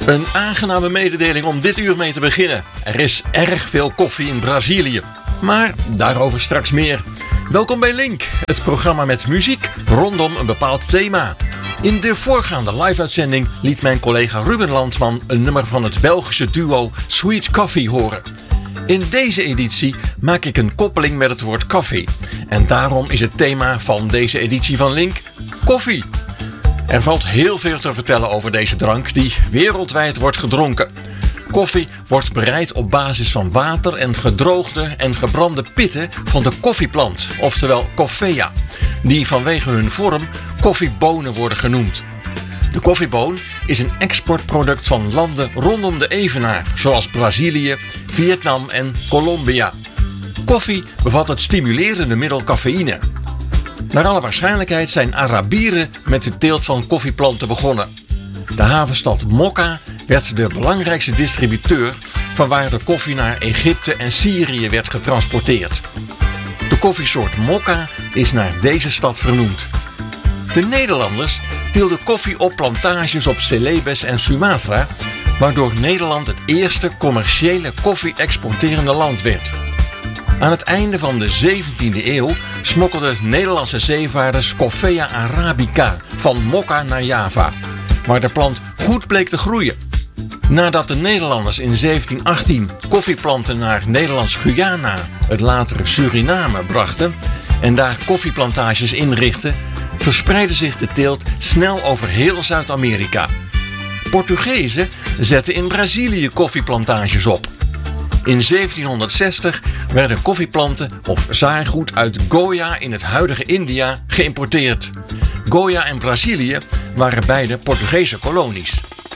Een aangename mededeling om dit uur mee te beginnen. Er is erg veel koffie in Brazilië. Maar daarover straks meer. Welkom bij Link, het programma met muziek rondom een bepaald thema. In de voorgaande live-uitzending liet mijn collega Ruben Landman een nummer van het Belgische duo Sweet Coffee horen. In deze editie maak ik een koppeling met het woord koffie. En daarom is het thema van deze editie van Link koffie. Er valt heel veel te vertellen over deze drank die wereldwijd wordt gedronken. Koffie wordt bereid op basis van water en gedroogde en gebrande pitten van de koffieplant, oftewel coffea, die vanwege hun vorm koffiebonen worden genoemd. De koffieboon is een exportproduct van landen rondom de Evenaar, zoals Brazilië, Vietnam en Colombia. Koffie bevat het stimulerende middel cafeïne. Naar alle waarschijnlijkheid zijn Arabieren met de teelt van koffieplanten begonnen. De havenstad Mocha werd de belangrijkste distributeur vanwaar de koffie naar Egypte en Syrië werd getransporteerd. De koffiesoort Mocha is naar deze stad vernoemd. De Nederlanders teelden koffie op plantages op Celebes en Sumatra, waardoor Nederland het eerste commerciële koffie-exporterende land werd. Aan het einde van de 17e eeuw smokkelden Nederlandse zeevaarders Coffea arabica van Mocha naar Java, waar de plant goed bleek te groeien. Nadat de Nederlanders in 1718 koffieplanten naar Nederlands-Guyana, het latere Suriname, brachten en daar koffieplantages inrichtten, verspreidde zich de teelt snel over heel Zuid-Amerika. Portugezen zetten in Brazilië koffieplantages op. In 1760 werden koffieplanten of zaaigoed uit Goa in het huidige India geïmporteerd. Goa en Brazilië waren beide Portugese kolonies.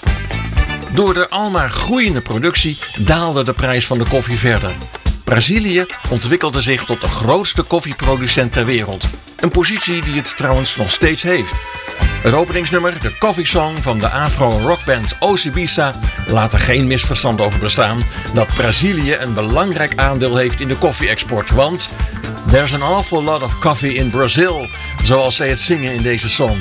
Door de almaar groeiende productie daalde de prijs van de koffie verder. Brazilië ontwikkelde zich tot de grootste koffieproducent ter wereld. Een positie die het trouwens nog steeds heeft. Het openingsnummer, de Coffee Song van de afro-rockband Ocibisa, laat er geen misverstand over bestaan dat Brazilië een belangrijk aandeel heeft in de koffie-export. Want there's an awful lot of coffee in Brazil, zoals zij het zingen in deze song.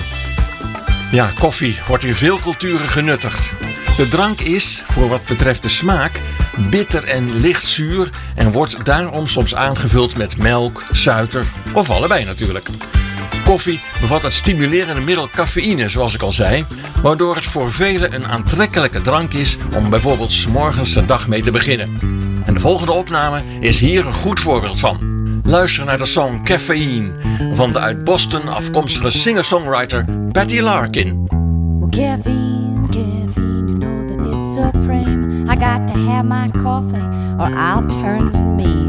Ja, koffie wordt in veel culturen genuttigd. De drank is, voor wat betreft de smaak, bitter en licht zuur en wordt daarom soms aangevuld met melk, suiker of allebei natuurlijk. Koffie bevat het stimulerende middel cafeïne, zoals ik al zei, waardoor het voor velen een aantrekkelijke drank is om bijvoorbeeld 's morgens de dag mee te beginnen. En de volgende opname is hier een goed voorbeeld van. Luister naar de song Caffeine van de uit Boston afkomstige singer-songwriter Patty Larkin. Well, caffeine, you know that it's a frame. I got to have my coffee or I'll turn mean.